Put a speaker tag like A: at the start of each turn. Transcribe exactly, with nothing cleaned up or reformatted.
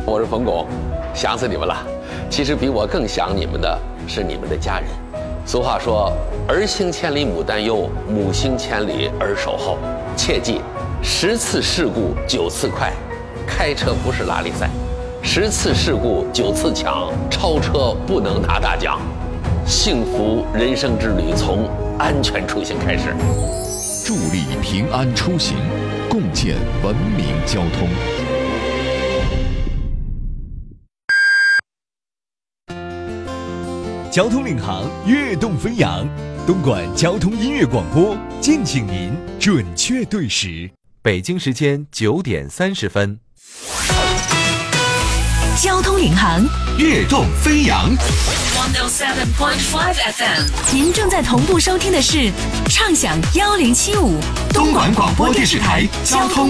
A: 我是冯巩，想死你们了。其实比我更想你们的是你们的家人。俗话说，儿行千里母担忧，母行千里儿守候。切记，十次事故九次快，开车不是拉力赛，十次事故九次抢，超车不能拿大奖。幸福人生之旅从安全出行开始。
B: 助力平安出行，共建文明交通。
C: 交通领航，跃动飞扬，东莞交通音乐广播，敬请您准确对时。
D: 北京时间九点三十分。
E: 交通领航，
C: 跃动飞扬。
E: 一零七点五 F M， 您正在同步收听的是畅享一零七五
C: 东莞广播电视台交通